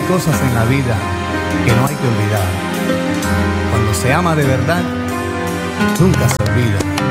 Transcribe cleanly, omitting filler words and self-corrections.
cosas en la vida que no hay que olvidar. Cuando se ama de verdad, nunca se olvida.